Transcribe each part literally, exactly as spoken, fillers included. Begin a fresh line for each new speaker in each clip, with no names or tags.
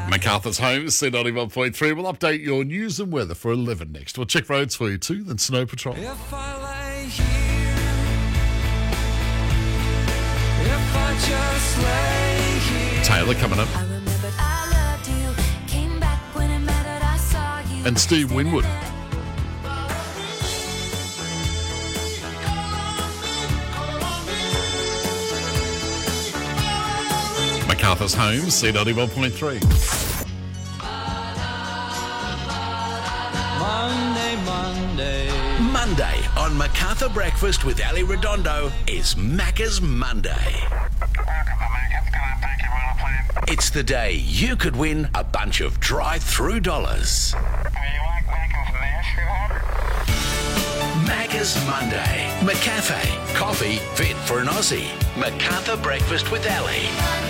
MacArthur's Homes, C ninety-one point three. We'll update your news and weather for eleven next. We'll check roads for you too, then Snow Patrol.
If I lay here, if I just lay here.
Taylor coming up.
I remembered I loved you. Came back when it mattered, I saw you.
And Steve Winwood. MacArthur's Homes, C ninety-one point three.
Monday, Monday.
Monday on MacArthur Breakfast with Ali Redondo is Macca's Monday. It's the day you could win a bunch of drive-through dollars. Macca's Monday. McCafe. Coffee fit for an Aussie. MacArthur Breakfast with Ali.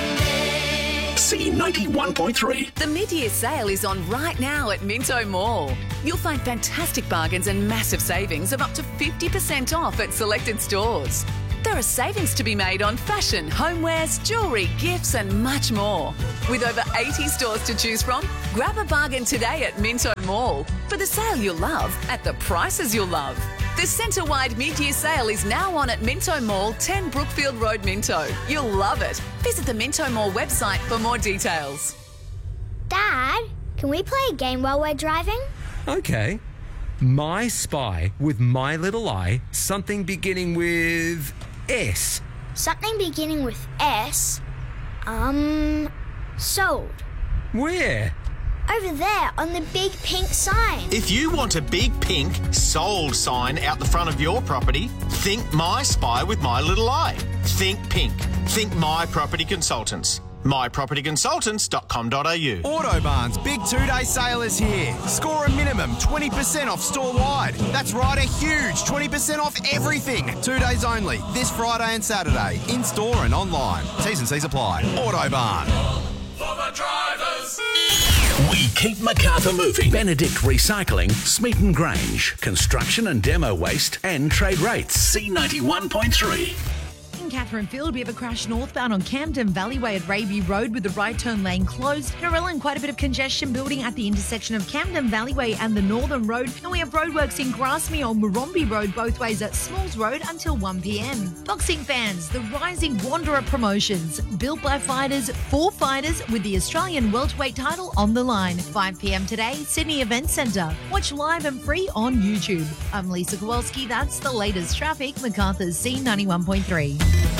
C ninety-one point three.
The mid-year sale is on right now at Minto Mall. You'll find fantastic bargains and massive savings of up to fifty percent off at selected stores. There are savings to be made on fashion, homewares, jewellery, gifts and much more. With over eighty stores to choose from, grab a bargain today at Minto Mall for the sale you'll love at the prices you'll love. The centre-wide mid-year sale is now on at Minto Mall, ten Brookfield Road, Minto. You'll love it. Visit the Minto Mall website for more details.
Dad, can we play a game while we're driving?
Okay. My Spy with My Little Eye, something beginning with S.
Something beginning with S. Um, sold.
Where?
Over there on the big pink sign.
If you want a big pink sold sign out the front of your property, think My Spy with My Little Eye. Think pink. Think My Property Consultants. my property consultants dot com dot a u.
Autobarn's big two-day sale is here. Score a minimum twenty percent off store-wide. That's right, a huge twenty percent off everything. Two days only, this Friday and Saturday, in-store and online. T's and C's apply. Autobarn.
For the drivers.
We keep MacArthur moving. Benedict Recycling, Smeaton Grange, construction and demo waste and trade rates. C ninety-one point three.
In Catherine Field, we have a crash northbound on Camden Valleyway at Raby Road with the right turn lane closed. Narellan, quite a bit of congestion building at the intersection of Camden Valleyway and the Northern Road. And we have roadworks in Grassmere on Murrumbidgee Road both ways at Smalls Road until one p.m. Boxing fans, the Rising Wanderer promotions. Built by fighters, for fighters with the Australian welterweight title on the line. five p.m. today, Sydney Event Centre. Watch live and free on YouTube. I'm Lisa Kowalski. That's the latest traffic. MacArthur's C ninety-one point three.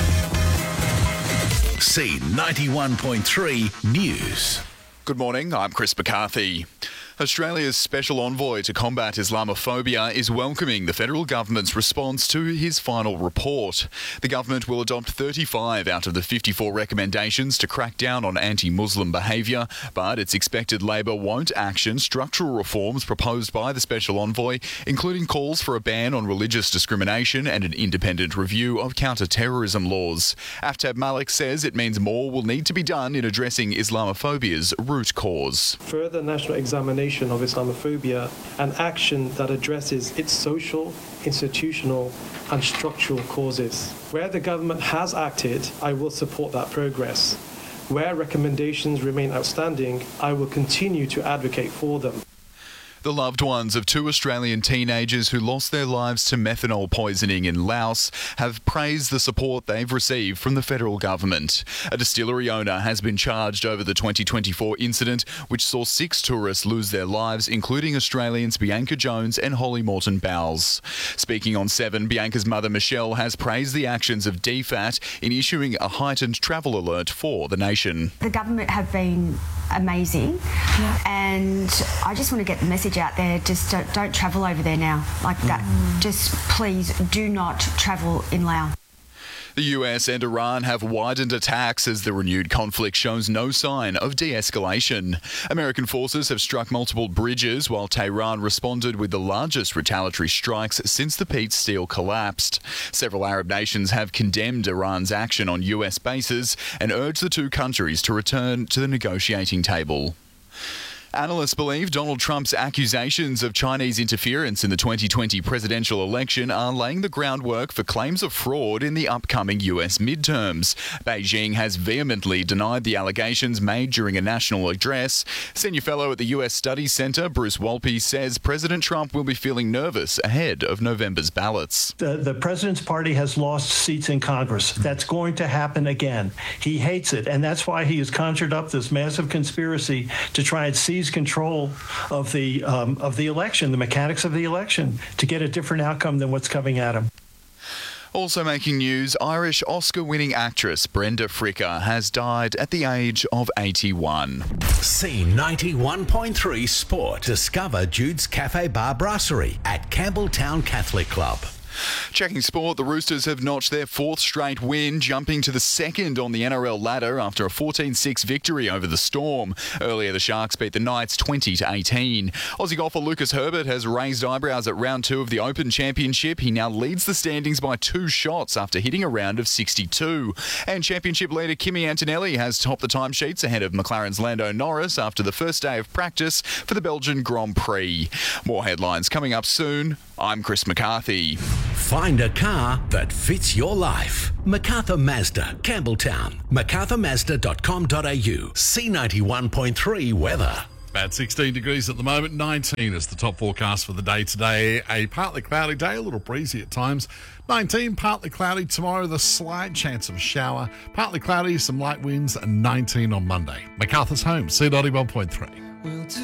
C ninety-one point three News.
Good morning, I'm Chris McCarthy. Australia's Special Envoy to combat Islamophobia is welcoming the federal government's response to his final report. The government will adopt thirty-five out of the fifty-four recommendations to crack down on anti-Muslim behaviour, but it's expected Labor won't action structural reforms proposed by the Special Envoy, including calls for a ban on religious discrimination and an independent review of counter-terrorism laws. Aftab Malik says it means more will need to be done in addressing Islamophobia's root cause.
Further national examination of Islamophobia and action that addresses its social, institutional and structural causes. Where the government has acted, I will support that progress. Where recommendations remain outstanding, I will continue to advocate for them.
The loved ones of two Australian teenagers who lost their lives to methanol poisoning in Laos have praised the support they've received from the federal government. A distillery owner has been charged over the twenty twenty-four incident, which saw six tourists lose their lives, including Australians Bianca Jones and Holly Morton Bowles. Speaking on Seven, Bianca's mother Michelle has praised the actions of D F A T in issuing a heightened travel alert for the nation.
The government have been amazing, yeah. And I just want to get the message out there, just don't, don't travel over there now like that. Mm. Just please do not travel in Laos.
The U S and Iran have widened attacks as the renewed conflict shows no sign of de-escalation. American forces have struck multiple bridges while Tehran responded with the largest retaliatory strikes since the peace deal collapsed. Several Arab nations have condemned Iran's action on U S bases and urged the two countries to return to the negotiating table. Analysts believe Donald Trump's accusations of Chinese interference in the twenty twenty presidential election are laying the groundwork for claims of fraud in the upcoming U S midterms. Beijing has vehemently denied the allegations made during a national address. Senior fellow at the U S Studies Centre, Bruce Walpe, says President Trump will be feeling nervous ahead of November's ballots.
The, the president's party has lost seats in Congress. That's going to happen again. He hates it, and that's why he has conjured up this massive conspiracy to try and seize control of the um, of the election, the mechanics of the election, to get a different outcome than what's coming at him.
Also making news, Irish Oscar-winning actress Brenda Fricker has died at the age of eighty-one.
C ninety-one point three Sport. Discover Jude's Cafe Bar Brasserie at Campbelltown Catholic Club.
Checking sport, the Roosters have notched their fourth straight win, jumping to the second on the N R L ladder after a fourteen six victory over the Storm. Earlier, the Sharks beat the Knights twenty to eighteen. Aussie golfer Lucas Herbert has raised eyebrows at round two of the Open Championship. He now leads the standings by two shots after hitting a round of sixty-two. And Championship leader Kimi Antonelli has topped the timesheets ahead of McLaren's Lando Norris after the first day of practice for the Belgian Grand Prix. More headlines coming up soon. I'm Chris McCarthy.
Find a car that fits your life. MacArthur Mazda, Campbelltown. macarthur mazda dot com dot a u. C ninety-one point three weather.
About sixteen degrees at the moment, nineteen is the top forecast for the day today. A partly cloudy day, a little breezy at times. nineteen, partly cloudy tomorrow, the slight chance of a shower. Partly cloudy, some light winds, and nineteen on Monday. MacArthur's home, C ninety-one point three.